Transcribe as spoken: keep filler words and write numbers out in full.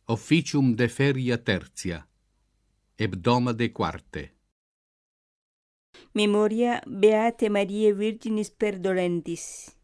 Officium de feria tertia, hebdomade quarte. Memoria Beate Mariae Virginis Perdolentis.